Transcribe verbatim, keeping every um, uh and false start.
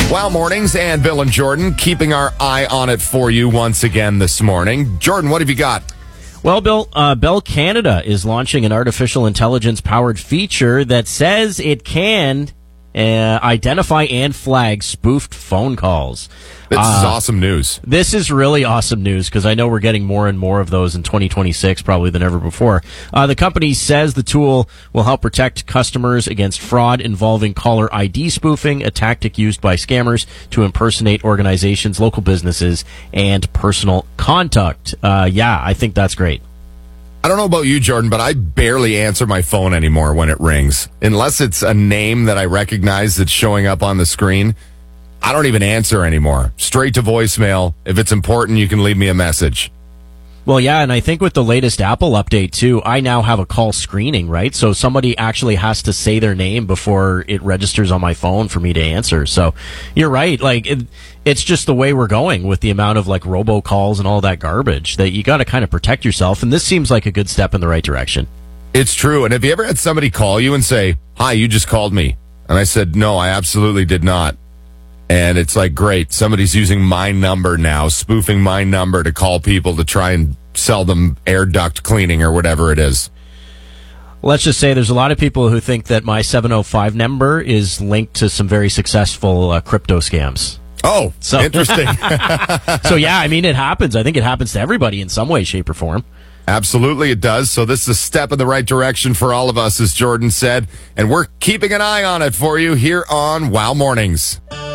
Wow Mornings and Bill and Jordan keeping our eye on it for you once again this morning. Jordan, what have you got? Well, Bill, uh, Bell Canada is launching an artificial intelligence-powered feature that says it can uh, identify and flag spoofed phone calls. This uh, is awesome news. This is really awesome news because I know we're getting more and more of those in twenty twenty-six probably than ever before. Uh, the company says the tool will help protect customers against fraud involving caller I D spoofing, a tactic used by scammers to impersonate organizations, local businesses, and personal contact. Uh, yeah, I think that's great. I don't know about you, Jordan, but I barely answer my phone anymore when it rings. Unless it's a name that I recognize that's showing up on the screen, I don't even answer anymore. Straight to voicemail. If it's important, you can leave me a message. Well, yeah, and I think with the latest Apple update, too, I now have a call screening, right? So somebody actually has to say their name before it registers on my phone for me to answer. So you're right. Like, it, it's just the way we're going with the amount of, like, robocalls and all that garbage that you got to kind of protect yourself. And this seems like a good step in the right direction. It's true. And have you ever had somebody call you and say, "Hi, you just called me"? And I said, "No, I absolutely did not." And it's like, great, somebody's using my number now, spoofing my number to call people to try and sell them air duct cleaning or whatever it is. Let's just say there's a lot of people who think that my seven oh five number is linked to some very successful uh, crypto scams. Oh, so interesting. So, yeah, I mean, it happens. I think it happens to everybody in some way, shape, or form. Absolutely it does. So this is a step in the right direction for all of us, as Jordan said. And we're keeping an eye on it for you here on Wow Mornings.